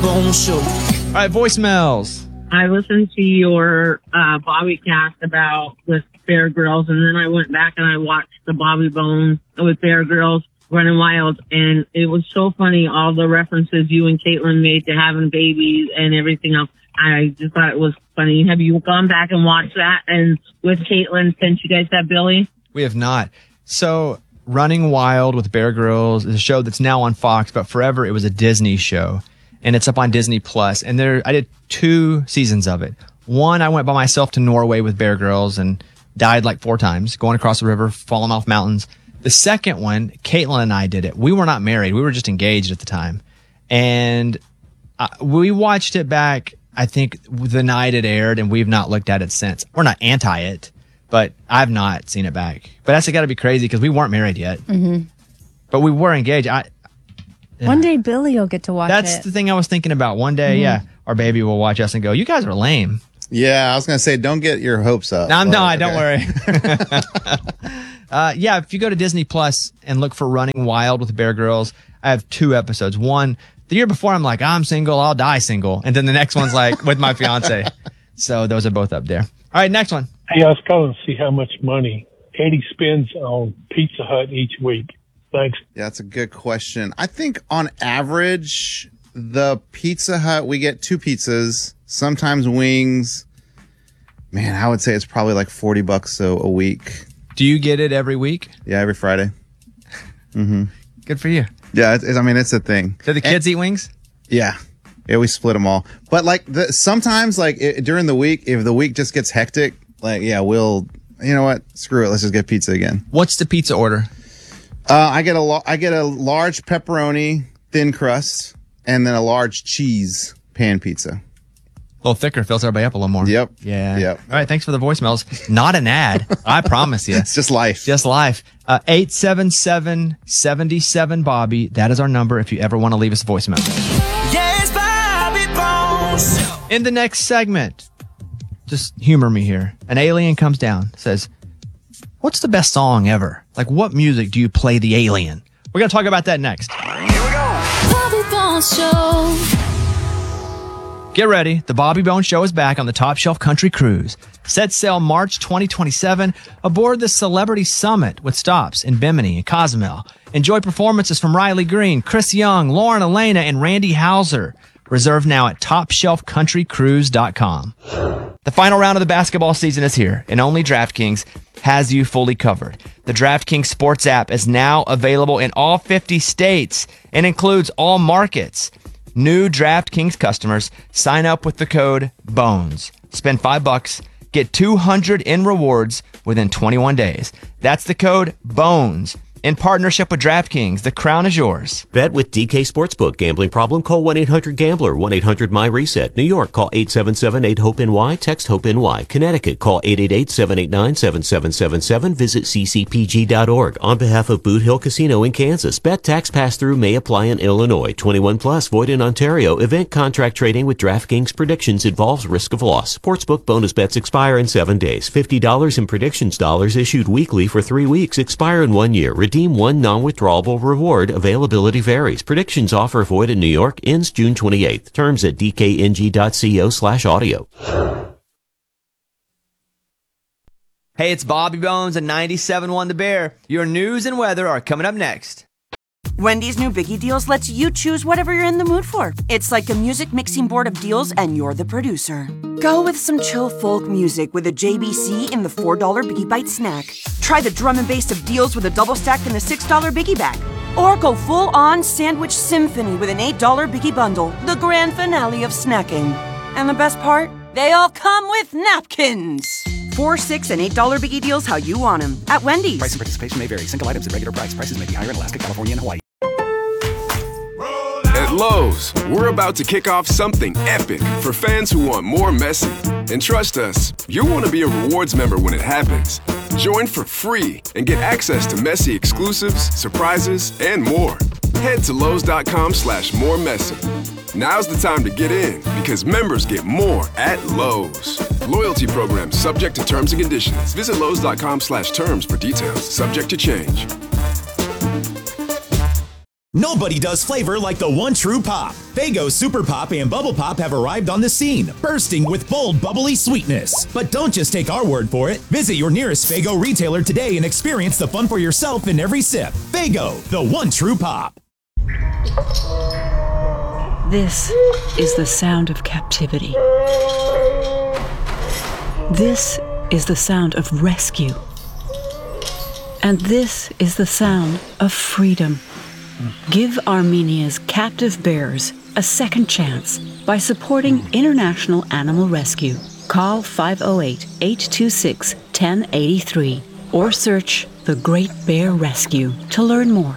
Bone Show. All right, voicemails. I listened to your Bobby cast about with Bear Grylls, and then I went back and I watched the Bobby Bones with Bear Grylls Running Wild, and it was so funny, all the references you and Caitlin made to having babies and everything else. I just thought it was funny. Have you gone back and watched that and with Caitlin since you guys have Billy? We have not. So Running Wild with Bear Grylls is a show that's now on Fox, but forever it was a Disney show. And it's up on Disney Plus. And I did 2 seasons of it. One, I went by myself to Norway with Bear Grylls and died like 4 times, going across the river, falling off mountains. The second one, Caitlin and I did it. We were not married. We were just engaged at the time. And we watched it back, I think, the night it aired, and we've not looked at it since. We're not anti it, but I've not seen it back. But that's got to be crazy because we weren't married yet. Mm-hmm. But we were engaged. One day Billy will get to watch it. That's the thing I was thinking about. One day, our baby will watch us and go, you guys are lame. Yeah, I was going to say, don't get your hopes up. Don't worry. If you go to Disney Plus and look for Running Wild with Bear Grylls, I have 2 episodes. One, the year before, I'm like, I'm single, I'll die single. And then the next one's like, with my fiance. So those are both up there. All right, next one. Hey, I was calling to see how much money Eddie spends on Pizza Hut each week. Thanks. Yeah, that's a good question. I think on average, the Pizza Hut, we get 2 pizzas, sometimes wings. Man, I would say it's probably like $40 a week. Do you get it every week? Yeah, every Friday. Mm-hmm. Good for you. Yeah, it's a thing. Do the kids eat wings? Yeah. Yeah, we split them all. But like sometimes during the week, if the week just gets hectic, we'll, you know what? Screw it. Let's just get pizza again. What's the pizza order? I get a large pepperoni, thin crust, and then a large cheese pan pizza. A little thicker, fills everybody up a little more. Yep. Yeah. Yep. All right, thanks for the voicemails. Not an ad, I promise you. It's just life. Just life. 877-77-BOBBY. That is our number if you ever want to leave us a voicemail. Yes, Bobby Bones. In the next segment, just humor me here. An alien comes down, says, what's the best song ever? Like, what music do you play the alien? We're going to talk about that next. Here we go. Bobby Bones Show. Get ready. The Bobby Bones Show is back on the Top Shelf Country Cruise. Set sail March 2027 aboard the Celebrity Summit with stops in Bimini and Cozumel. Enjoy performances from Riley Green, Chris Young, Lauren Elena, and Randy Houser. Reserve now at TopShelfCountryCruise.com. The final round of the basketball season is here, and only DraftKings has you fully covered. The DraftKings Sports app is now available in all 50 states and includes all markets. New DraftKings customers sign up with the code BONES. Spend $5, get $200 in rewards within 21 days. That's the code BONES. In partnership with DraftKings, the crown is yours. Bet with DK Sportsbook. Gambling problem? Call 1-800-GAMBLER. 1-800-MY-RESET. New York, call 877-8-HOPE-NY. Text HOPE-NY. Connecticut, call 888-789-7777. Visit ccpg.org. On behalf of Boot Hill Casino in Kansas, bet tax pass-through may apply in Illinois. 21 plus, void in Ontario. Event contract trading with DraftKings predictions involves risk of loss. Sportsbook bonus bets expire in 7 days. $50 in predictions dollars issued weekly for 3 weeks. Expire in 1 year. Redeem one non-withdrawable reward. Availability varies. Predictions offer void in New York. Ends June 28th. Terms at dkng.co/audio. Hey, it's Bobby Bones and 97.1 The Bear. Your news and weather are coming up next. Wendy's new Biggie Deals lets you choose whatever you're in the mood for. It's like a music mixing board of deals, and you're the producer. Go with some chill folk music with a JBC in the $4 Biggie Bite snack. Try the drum and bass of deals with a double stack in the $6 Biggie Bag. Or go full-on sandwich symphony with an $8 Biggie Bundle, the grand finale of snacking. And the best part? They all come with napkins. $4, $6, and $8 Biggie Deals how you want them at Wendy's. Price and participation may vary. Single items at regular price. Prices may be higher in Alaska, California, and Hawaii. At Lowe's, we're about to kick off something epic for fans who want more Messi. And trust us, you'll want to be a rewards member when it happens. Join for free and get access to Messi exclusives, surprises, and more. Head to Lowe's.com/moremessy. Now's the time to get in because members get more at Lowe's. Loyalty program subject to terms and conditions. Visit Lowe's.com/terms for details. Subject to change. Nobody does flavor like the one true pop. Faygo Super Pop and Bubble Pop have arrived on the scene, bursting with bold, bubbly sweetness. But don't just take our word for it. Visit your nearest Faygo retailer today and experience the fun for yourself in every sip. Faygo, the one true pop. This is the sound of captivity. This is the sound of rescue. And this is the sound of freedom. Give Armenia's captive bears a second chance by supporting International Animal Rescue. Call 508-826-1083 or search The Great Bear Rescue to learn more.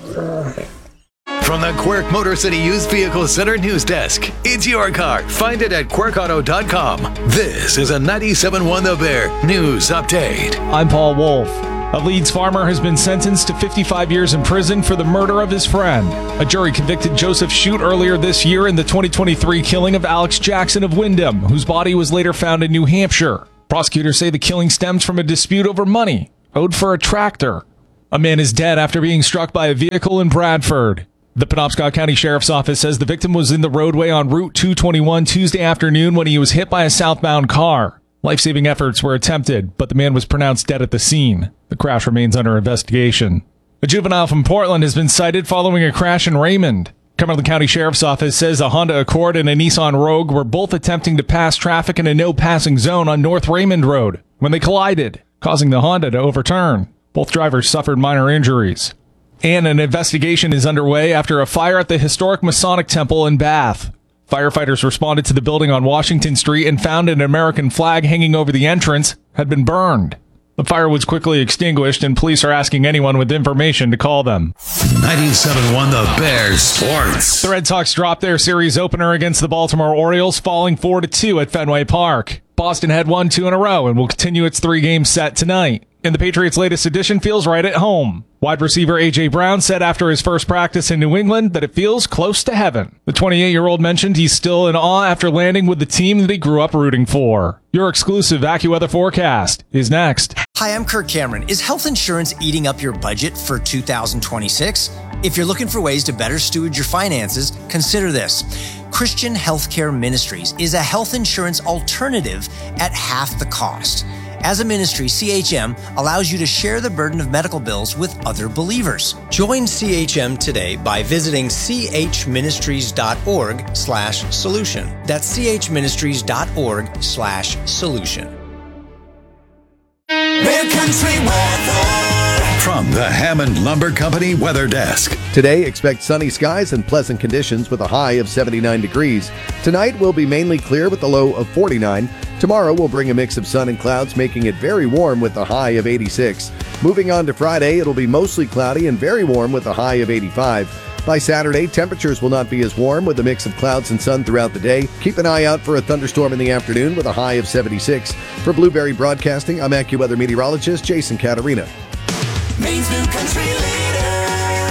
From the Quirk Motor City Used Vehicle Center News Desk, it's your car. Find it at quirkauto.com. This is a 97.1 The Bear News Update. I'm Paul Wolf. A Leeds farmer has been sentenced to 55 years in prison for the murder of his friend. A jury convicted Joseph Shute earlier this year in the 2023 killing of Alex Jackson of Wyndham, whose body was later found in New Hampshire. Prosecutors say the killing stems from a dispute over money owed for a tractor. A man is dead after being struck by a vehicle in Bradford. The Penobscot County Sheriff's Office says the victim was in the roadway on Route 221 Tuesday afternoon when he was hit by a southbound car. Life-saving efforts were attempted, but the man was pronounced dead at the scene. The crash remains under investigation. A juvenile from Portland has been cited following a crash in Raymond. Cumberland County Sheriff's Office says a Honda Accord and a Nissan Rogue were both attempting to pass traffic in a no-passing zone on North Raymond Road when they collided, causing the Honda to overturn. Both drivers suffered minor injuries. And an investigation is underway after a fire at the historic Masonic Temple in Bath. Firefighters responded to the building on Washington Street and found an American flag hanging over the entrance had been burned. The fire was quickly extinguished, and police are asking anyone with information to call them. 97.1 The Bears Sports. The Red Sox dropped their series opener against the Baltimore Orioles, falling 4-2 at Fenway Park. Boston had won 2 in a row and will continue its 3-game set tonight. And the Patriots' latest addition feels right at home. Wide receiver A.J. Brown said after his first practice in New England that it feels close to heaven. The 28-year-old mentioned he's still in awe after landing with the team that he grew up rooting for. Your exclusive AccuWeather forecast is next. Hi, I'm Kirk Cameron. Is health insurance eating up your budget for 2026? If you're looking for ways to better steward your finances, consider this. Christian Healthcare Ministries is a health insurance alternative at half the cost. As a ministry, CHM allows you to share the burden of medical bills with other believers. Join CHM today by visiting chministries.org/solution. That's chministries.org/solution. Mid-Country weather. From the Hammond Lumber Company Weather Desk. Today, expect sunny skies and pleasant conditions with a high of 79 degrees. Tonight will be mainly clear with a low of 49. Tomorrow will bring a mix of sun and clouds, making it very warm with a high of 86. Moving on to Friday, it'll be mostly cloudy and very warm with a high of 85. By Saturday, temperatures will not be as warm with a mix of clouds and sun throughout the day. Keep an eye out for a thunderstorm in the afternoon with a high of 76. For Blueberry Broadcasting, I'm AccuWeather meteorologist Jason Catarina. Maine's new country leader,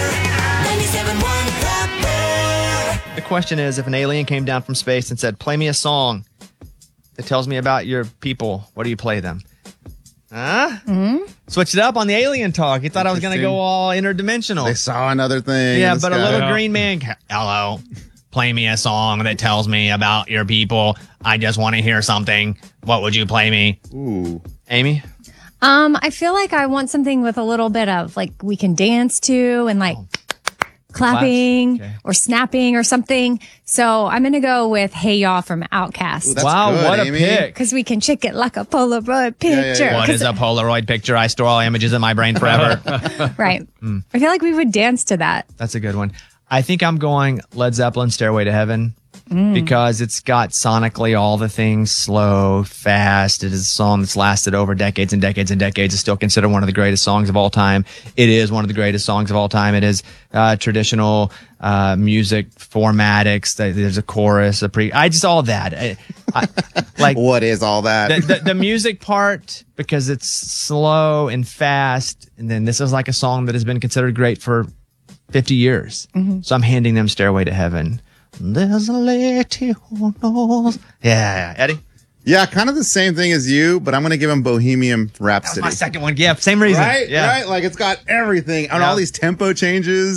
97.1 The Bear. The question is, if an alien came down from space and said, play me a song that tells me about your people, what do you play them? Huh? Mm-hmm. Switch it up on the alien talk. You thought I was going to go all interdimensional. They saw another thing. Yeah, but a little green man, hello, play me a song that tells me about your people. I just want to hear something. What would you play me? Ooh. Amy? I feel like I want something with a little bit of like we can dance to and like clapping or snapping or something. So I'm going to go with Hey Ya from Outkast. Ooh, wow, good, what a Amy. Pick. Because we can check it like a Polaroid picture. Yeah. What is a Polaroid picture? I store all images in my brain forever. Right. I feel like we would dance to that. That's a good one. I think I'm going Led Zeppelin, Stairway to Heaven. Because it's got sonically all the things, slow, fast. It is a song that's lasted over decades and decades and decades. It's still considered one of the greatest songs of all time. It is one of the greatest songs of all time. It is traditional music formatics. There's a chorus, all that. Like what is all that? The music part, because it's slow and fast. And then this is like a song that has been considered great for 50 years. Mm-hmm. So I'm handing them Stairway to Heaven. There's a lady who knows. Yeah, Eddie? Yeah, kind of the same thing as you, but I'm going to give him Bohemian Rhapsody. That's my second one. Yeah, same reason. Right? Yeah. Right? Like it's got everything and all these tempo changes.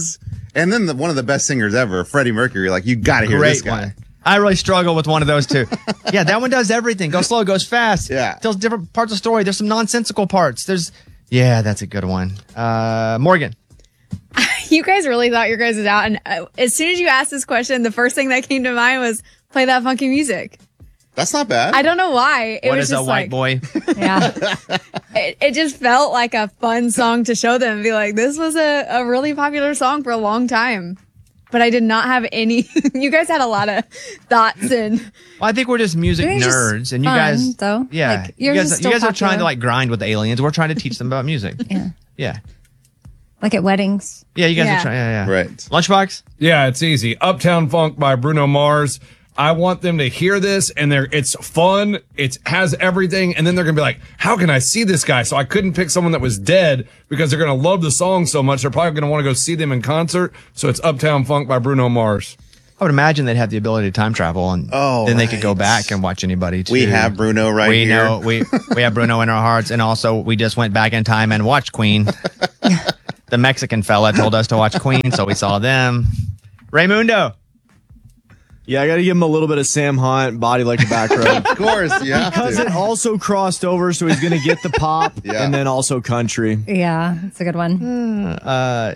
And then one of the best singers ever, Freddie Mercury. Like, you got to hear this guy. One. I really struggle with one of those two. Yeah, that one does everything. Goes slow, goes fast. Yeah. Tells different parts of the story. There's some nonsensical parts. Yeah, that's a good one. Morgan. You guys really thought your guys was out. And as soon as you asked this question, the first thing that came to mind was play that funky music. That's not bad. I don't know why. What is a white boy? Yeah. It just felt like a fun song to show them and be like, this was a really popular song for a long time. But I did not have any. You guys had a lot of thoughts and. Well, I think we're just music nerds, and you guys, though. Yeah, Like, you guys popular. are trying to like grind with the aliens. We're trying to teach them about music. Yeah. Like at weddings. Yeah, you guys are trying. Yeah. Right. Lunchbox. Yeah, it's easy. Uptown Funk by Bruno Mars. I want them to hear this, and it's fun. It has everything, and then they're gonna be like, "How can I see this guy?" So I couldn't pick someone that was dead because they're gonna love the song so much. They're probably gonna want to go see them in concert. So it's Uptown Funk by Bruno Mars. I would imagine they'd have the ability to time travel, and then they could go back and watch anybody too. We have Bruno right we here. Know, we have Bruno in our hearts, and also we just went back in time and watched Queen. The Mexican fella told us to watch Queen, so we saw them. Raymundo. Yeah, I got to give him a little bit of Sam Hunt, Body Like a Back Road. Of course, yeah. Because it also crossed over, so he's going to get the pop Yeah. and then also country. Yeah, it's a good one. I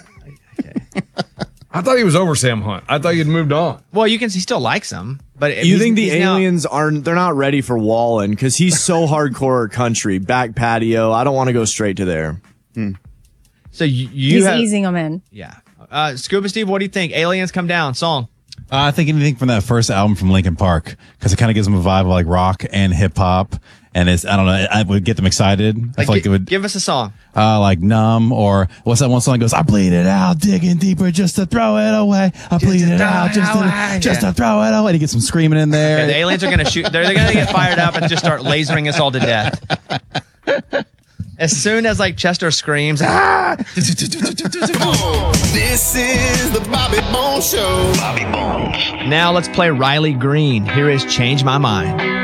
thought he was over Sam Hunt. I thought he'd moved on. Well, he still likes him, but You think the aliens they're not ready for Wallen because he's so hardcore country, back patio. I don't want to go straight to there. So you He's have, easing them in. Yeah. Scuba Steve, what do you think? Aliens Come Down song. I think anything from that first album from Linkin Park, because it kind of gives them a vibe of like rock and hip hop, and I don't know, I would get them excited. I feel like it would give us a song. Like Numb, or what's that one song that goes, I bleed it out, digging deeper just to throw it away. I bleed it out just to throw it away. To get some screaming in there. Okay, the aliens are going to shoot. They're going to get fired up and just start lasering us all to death. As soon as like Chester screams, ah! This is the Bobby Bones Show. Bobby Bones. Now let's play Riley Green. Here is Change My Mind.